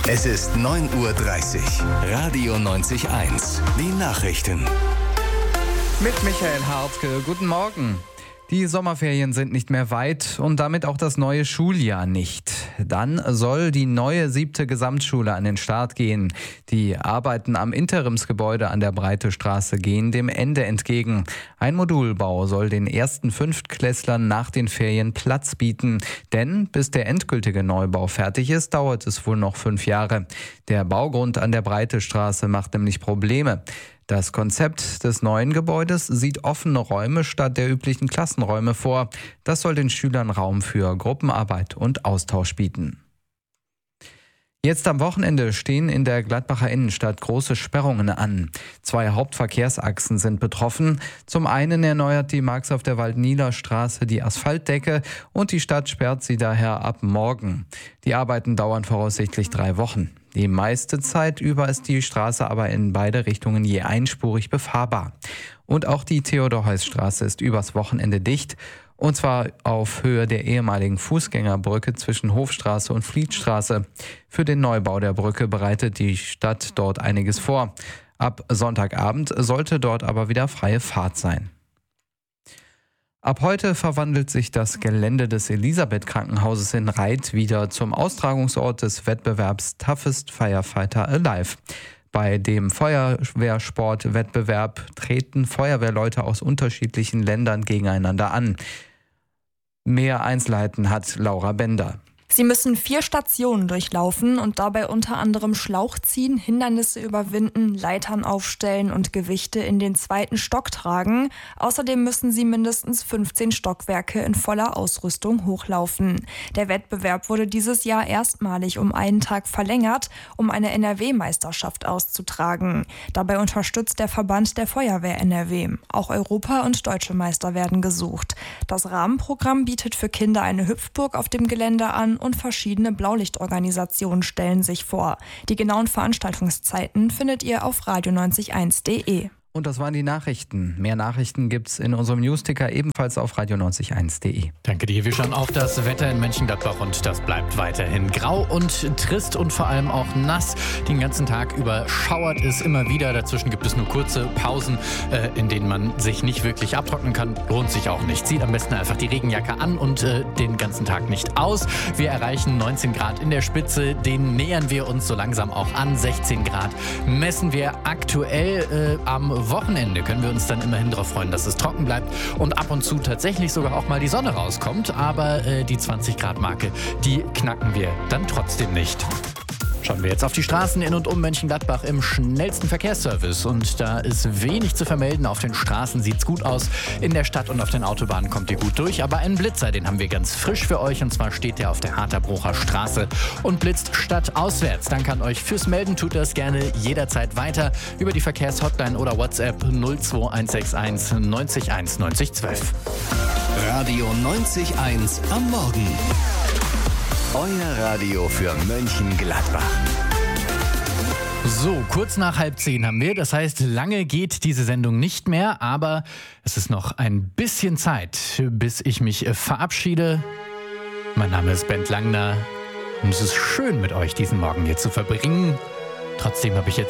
Es ist 9:30 Uhr. Radio 90.1. Die Nachrichten. Mit Michael Hartke. Guten Morgen. Die Sommerferien sind nicht mehr weit und damit auch das neue Schuljahr nicht. Dann soll die neue 7. Gesamtschule an den Start gehen. Die Arbeiten am Interimsgebäude an der Breitestraße gehen dem Ende entgegen. Ein Modulbau soll den ersten Fünftklässlern nach den Ferien Platz bieten. Denn bis der endgültige Neubau fertig ist, dauert es wohl noch 5 Jahre. Der Baugrund an der Breitestraße macht nämlich Probleme. Das Konzept des neuen Gebäudes sieht offene Räume statt der üblichen Klassenräume vor. Das soll den Schülern Raum für Gruppenarbeit und Austausch bieten. Jetzt am Wochenende stehen in der Gladbacher Innenstadt große Sperrungen an. 2 Hauptverkehrsachsen sind betroffen. Zum einen erneuert die Marx auf der Waldnieler-Straße die Asphaltdecke und die Stadt sperrt sie daher ab morgen. Die Arbeiten dauern voraussichtlich 3 Wochen. Die meiste Zeit über ist die Straße aber in beide Richtungen je einspurig befahrbar. Und auch die Theodor-Heuss-Straße ist übers Wochenende dicht. Und zwar auf Höhe der ehemaligen Fußgängerbrücke zwischen Hofstraße und Flietstraße. Für den Neubau der Brücke bereitet die Stadt dort einiges vor. Ab Sonntagabend sollte dort aber wieder freie Fahrt sein. Ab heute verwandelt sich das Gelände des Elisabeth-Krankenhauses in Reith wieder zum Austragungsort des Wettbewerbs Toughest Firefighter Alive. Bei dem Feuerwehrsportwettbewerb treten Feuerwehrleute aus unterschiedlichen Ländern gegeneinander an. Mehr Einzelheiten hat Laura Bender. Sie müssen 4 Stationen durchlaufen und dabei unter anderem Schlauch ziehen, Hindernisse überwinden, Leitern aufstellen und Gewichte in den 2. Stock tragen. Außerdem müssen sie mindestens 15 Stockwerke in voller Ausrüstung hochlaufen. Der Wettbewerb wurde dieses Jahr erstmalig um einen Tag verlängert, um eine NRW-Meisterschaft auszutragen. Dabei unterstützt der Verband der Feuerwehr NRW. Auch Europa- und deutsche Meister werden gesucht. Das Rahmenprogramm bietet für Kinder eine Hüpfburg auf dem Gelände an und verschiedene Blaulichtorganisationen stellen sich vor. Die genauen Veranstaltungszeiten findet ihr auf radio901.de. Und das waren die Nachrichten. Mehr Nachrichten gibt's in unserem Newsticker ebenfalls auf radio901.de. Danke dir. Wir schauen auf das Wetter in Mönchengladbach und das bleibt weiterhin grau und trist und vor allem auch nass. Den ganzen Tag über schauert es immer wieder. Dazwischen gibt es nur kurze Pausen, in denen man sich nicht wirklich abtrocknen kann. Lohnt sich auch nicht. Zieht am besten einfach die Regenjacke an und den ganzen Tag nicht aus. Wir erreichen 19 Grad in der Spitze. Den nähern wir uns so langsam auch an. 16 Grad messen wir aktuell am Wochenende. Können wir uns dann immerhin darauf freuen, dass es trocken bleibt und ab und zu tatsächlich sogar auch mal die Sonne rauskommt. Aber die 20 Grad Marke, die knacken wir dann trotzdem nicht. Schauen wir jetzt auf die Straßen in und um Mönchengladbach im schnellsten Verkehrsservice. Und da ist wenig zu vermelden. Auf den Straßen sieht's gut aus. In der Stadt und auf den Autobahnen kommt ihr gut durch. Aber einen Blitzer, den haben wir ganz frisch für euch. Und zwar steht der auf der Harterbrucher Straße und blitzt stadtauswärts. Danke an euch fürs Melden. Tut das gerne jederzeit weiter über die Verkehrshotline oder WhatsApp 02161 90 1 90 12. Radio 90.1 am Morgen. Euer Radio für Mönchengladbach. So, kurz nach 9:30 haben wir. Das heißt, lange geht diese Sendung nicht mehr, aber es ist noch ein bisschen Zeit, bis ich mich verabschiede. Mein Name ist Bent Langner und es ist schön, mit euch diesen Morgen hier zu verbringen. Trotzdem habe ich jetzt